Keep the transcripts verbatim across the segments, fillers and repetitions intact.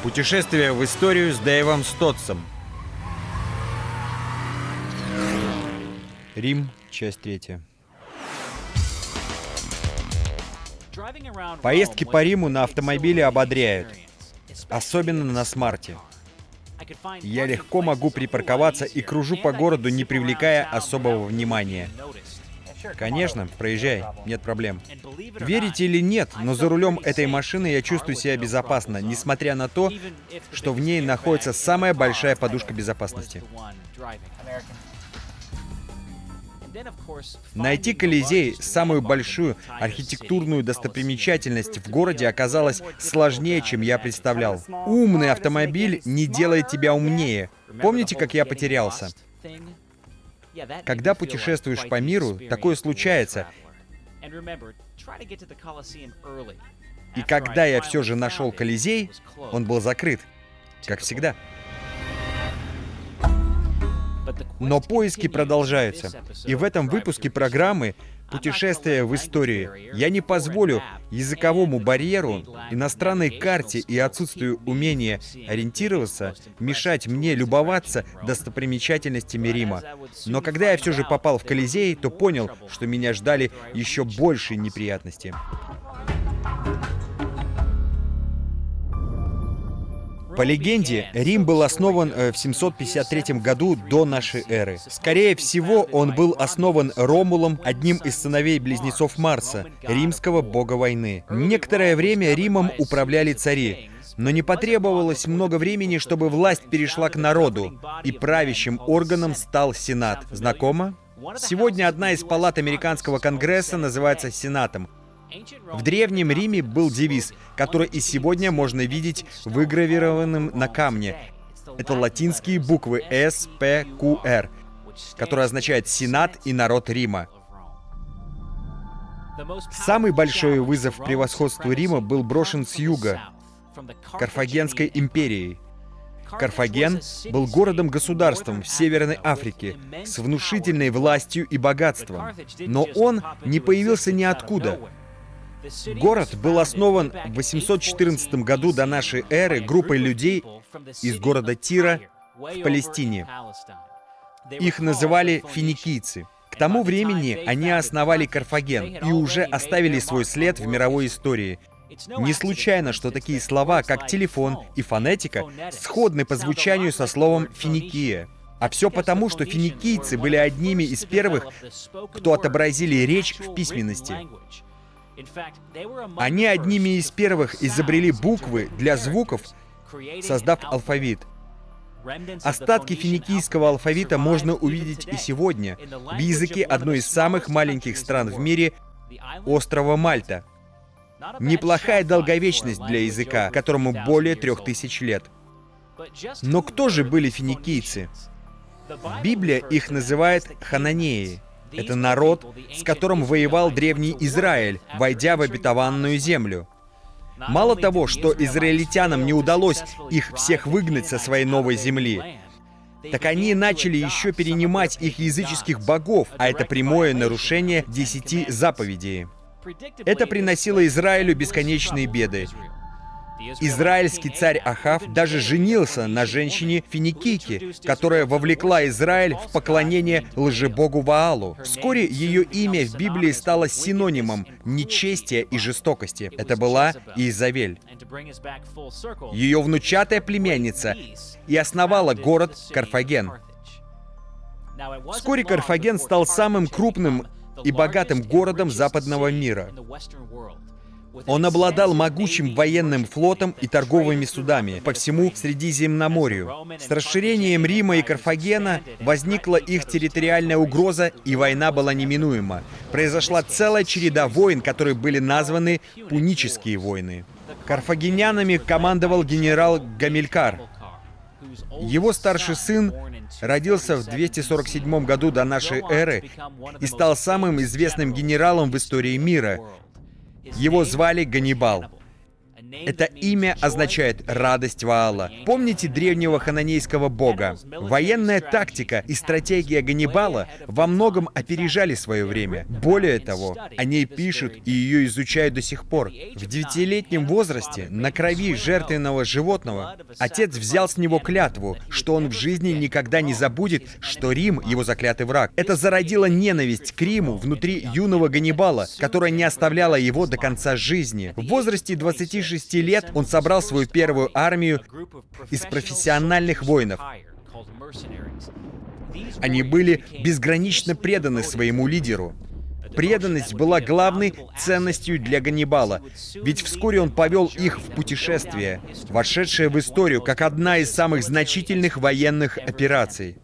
Путешествие в историю с Дэйвом Стоттсом. Рим, часть третья. Поездки по Риму на автомобиле ободряют, особенно на смарте. Я легко могу припарковаться и кружу по городу, не привлекая особого внимания. Конечно, проезжай, нет проблем. Верите или нет, но за рулем этой машины я чувствую себя безопасно, несмотря на то, что в ней находится самая большая подушка безопасности. Найти Колизей, самую большую архитектурную достопримечательность в городе, оказалось сложнее, чем я представлял. Умный автомобиль не делает тебя умнее. Помните, как я потерялся? Когда путешествуешь по миру, такое случается. И когда я все же нашел Колизей, он был закрыт, как всегда. Но поиски продолжаются. И в этом выпуске программы «Путешествие в истории» я не позволю языковому барьеру, иностранной карте и отсутствию умения ориентироваться мешать мне любоваться достопримечательностями Рима. Но когда я все же попал в Колизей, то понял, что меня ждали еще большие неприятности. По легенде, Рим был основан в семьсот пятьдесят третьем году до нашей эры. Скорее всего, он был основан Ромулом, одним из сыновей-близнецов Марса, римского бога войны. Некоторое время Римом управляли цари, но не потребовалось много времени, чтобы власть перешла к народу, и правящим органом стал Сенат. Знакомо? Сегодня одна из палат американского Конгресса называется Сенатом. В Древнем Риме был девиз, который и сегодня можно видеть выгравированным на камне. Это латинские буквы эс пэ ку эр, которые означают «Сенат и народ Рима». Самый большой вызов превосходству Рима был брошен с юга, Карфагенской империей. Карфаген был городом-государством в Северной Африке с внушительной властью и богатством, но он не появился ниоткуда. Город был основан в восемьсот четырнадцатом году до нашей эры группой людей из города Тира в Палестине. Их называли финикийцы. К тому времени они основали Карфаген и уже оставили свой след в мировой истории. Не случайно, что такие слова, как телефон и фонетика, сходны по звучанию со словом «финикия». А все потому, что финикийцы были одними из первых, кто отобразили речь в письменности. Они одними из первых изобрели буквы для звуков, создав алфавит. Остатки финикийского алфавита можно увидеть и сегодня в языке одной из самых маленьких стран в мире — острова Мальта. Неплохая долговечность для языка, которому более трех тысяч лет. Но кто же были финикийцы? Библия их называет хананеи. Это народ, с которым воевал древний Израиль, войдя в обетованную землю. Мало того, что израильтянам не удалось их всех выгнать со своей новой земли, так они начали еще перенимать их языческих богов, а это прямое нарушение десяти заповедей. Это приносило Израилю бесконечные беды. Израильский царь Ахав даже женился на женщине-финикийке, которая вовлекла Израиль в поклонение лжебогу Ваалу. Вскоре ее имя в Библии стало синонимом нечестия и жестокости. Это была Иезавель. Ее внучатая племянница и основала город Карфаген. Вскоре Карфаген стал самым крупным и богатым городом западного мира. Он обладал могучим военным флотом и торговыми судами по всему Средиземноморью. С расширением Рима и Карфагена возникла их территориальная угроза, и война была неминуема. Произошла целая череда войн, которые были названы Пунические войны. Карфагенянами командовал генерал Гамилькар. Его старший сын родился в двести сорок седьмом году до нашей эры и стал самым известным генералом в истории мира. Его звали Ганнибал. Это имя означает «радость Ваала». Помните древнего хананейского бога? Военная тактика и стратегия Ганнибала во многом опережали свое время. Более того, о ней пишут и ее изучают до сих пор. В девятилетнем возрасте, на крови жертвенного животного, отец взял с него клятву, что он в жизни никогда не забудет, что Рим — его заклятый враг. Это зародило ненависть к Риму внутри юного Ганнибала, которая не оставляла его до конца жизни. В возрасте двадцати шести лет он собрал свою первую армию из профессиональных воинов. Они были безгранично преданы своему лидеру. Преданность была главной ценностью для Ганнибала, ведь вскоре он повел их в путешествие, вошедшее в историю как одна из самых значительных военных операций.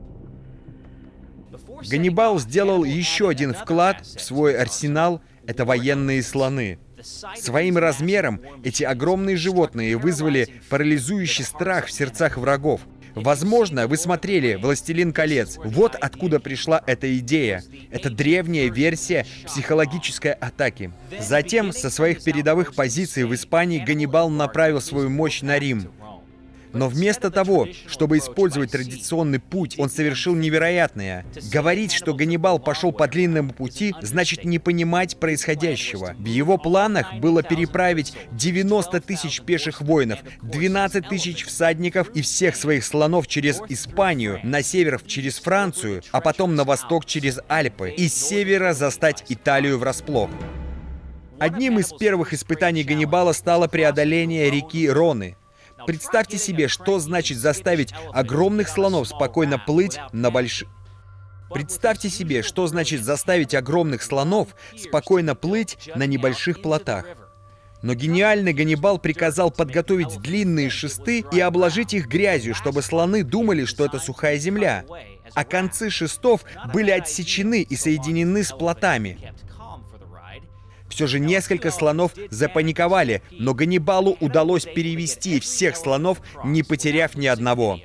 Ганнибал сделал еще один вклад в свой арсенал — это военные слоны. Своим размером эти огромные животные вызвали парализующий страх в сердцах врагов. Возможно, вы смотрели «Властелин колец». Вот откуда пришла эта идея. Это древняя версия психологической атаки. Затем, со своих передовых позиций в Испании, Ганнибал направил свою мощь на Рим. Но вместо того, чтобы использовать традиционный путь, он совершил невероятное. Говорить, что Ганнибал пошел по длинному пути, значит не понимать происходящего. В его планах было переправить девяносто тысяч пеших воинов, двенадцать тысяч всадников и всех своих слонов через Испанию, на север через Францию, а потом на восток через Альпы, и с севера застать Италию врасплох. Одним из первых испытаний Ганнибала стало преодоление реки Роны. Представьте себе, что значит заставить огромных слонов спокойно плыть на больших... Представьте себе, что значит заставить огромных слонов спокойно плыть на небольших плотах. Но гениальный Ганнибал приказал подготовить длинные шесты и обложить их грязью, чтобы слоны думали, что это сухая земля, а концы шестов были отсечены и соединены с плотами. Все же несколько слонов запаниковали, но Ганнибалу удалось перевести всех слонов, не потеряв ни одного.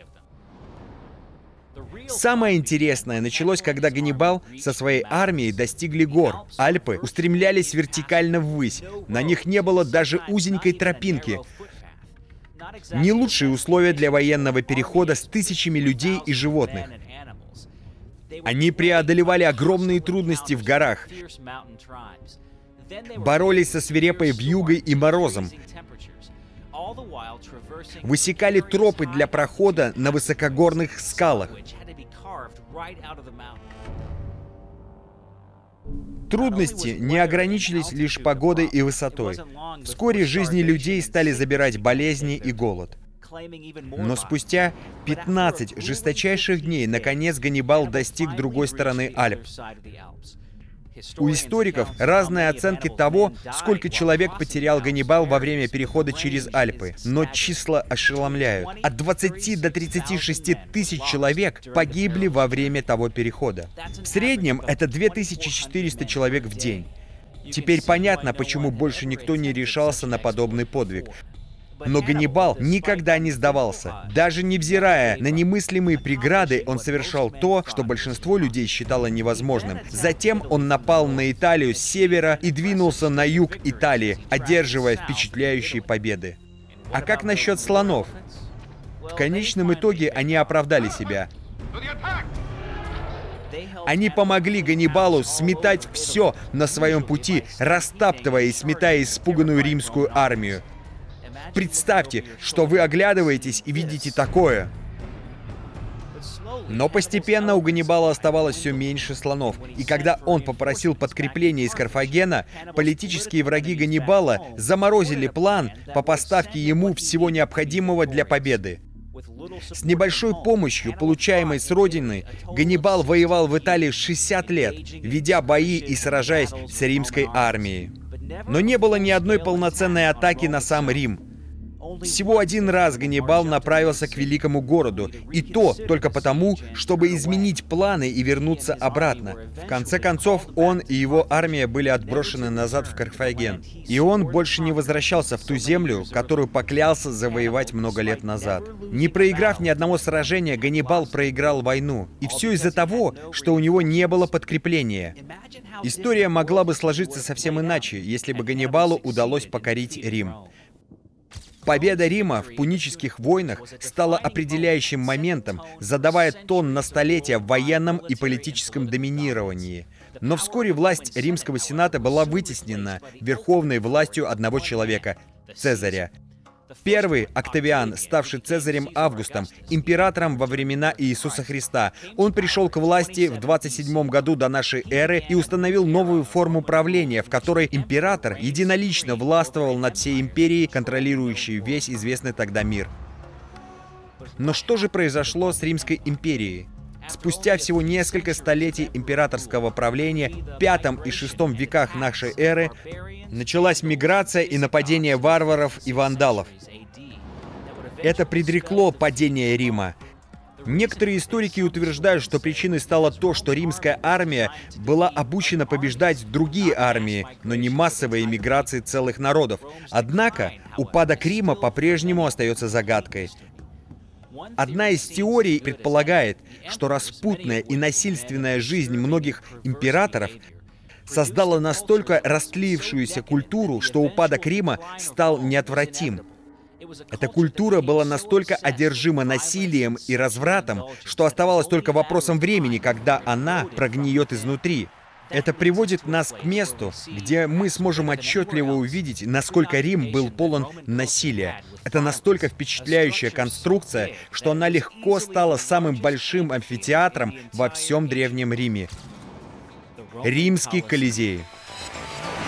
Самое интересное началось, когда Ганнибал со своей армией достигли гор. Альпы устремлялись вертикально ввысь. На них не было даже узенькой тропинки. Не лучшие условия для военного перехода с тысячами людей и животных. Они преодолевали огромные трудности в горах, боролись со свирепой вьюгой и морозом, высекали тропы для прохода на высокогорных скалах. Трудности не ограничились лишь погодой и высотой. Вскоре жизни людей стали забирать болезни и голод. Но спустя пятнадцать жесточайших дней, наконец, Ганнибал достиг другой стороны Альп. У историков разные оценки того, сколько человек потерял Ганнибал во время перехода через Альпы, но числа ошеломляют. От двадцати до тридцати шести тысяч человек погибли во время того перехода. В среднем это две тысячи четыреста человек в день. Теперь понятно, почему больше никто не решался на подобный подвиг. Но Ганнибал никогда не сдавался. Даже невзирая на немыслимые преграды, он совершал то, что большинство людей считало невозможным. Затем он напал на Италию с севера и двинулся на юг Италии, одерживая впечатляющие победы. А как насчет слонов? В конечном итоге они оправдали себя. Они помогли Ганнибалу сметать все на своем пути, растаптывая и сметая испуганную римскую армию. Представьте, что вы оглядываетесь и видите такое. Но постепенно у Ганнибала оставалось все меньше слонов, и когда он попросил подкрепления из Карфагена, политические враги Ганнибала заморозили план по поставке ему всего необходимого для победы. С небольшой помощью, получаемой с родины, Ганнибал воевал в Италии шестьдесят лет, ведя бои и сражаясь с римской армией. Но не было ни одной полноценной атаки на сам Рим. Всего один раз Ганнибал направился к великому городу, и то только потому, чтобы изменить планы и вернуться обратно. В конце концов, он и его армия были отброшены назад в Карфаген, и он больше не возвращался в ту землю, которую поклялся завоевать много лет назад. Не проиграв ни одного сражения, Ганнибал проиграл войну, и все из-за того, что у него не было подкрепления. История могла бы сложиться совсем иначе, если бы Ганнибалу удалось покорить Рим. Победа Рима в пунических войнах стала определяющим моментом, задавая тон на столетия в военном и политическом доминировании. Но вскоре власть Римского Сената была вытеснена верховной властью одного человека — Цезаря. Первый Октавиан, ставший Цезарем Августом, императором во времена Иисуса Христа. Он пришел к власти в двадцать седьмом году до нашей эры и установил новую форму правления, в которой император единолично властвовал над всей империей, контролирующей весь известный тогда мир. Но что же произошло с Римской империей? Спустя всего несколько столетий императорского правления, в пятом и шестом веках нашей эры, началась миграция и нападение варваров и вандалов. Это предрекло падение Рима. Некоторые историки утверждают, что причиной стало то, что римская армия была обучена побеждать другие армии, но не массовой эмиграции целых народов. Однако упадок Рима по-прежнему остается загадкой. Одна из теорий предполагает, что распутная и насильственная жизнь многих императоров создала настолько растлившуюся культуру, что упадок Рима стал неотвратим. Эта культура была настолько одержима насилием и развратом, что оставалось только вопросом времени, когда она прогниет изнутри. Это приводит нас к месту, где мы сможем отчетливо увидеть, насколько Рим был полон насилия. Это настолько впечатляющая конструкция, что она легко стала самым большим амфитеатром во всем Древнем Риме. Римский Колизей.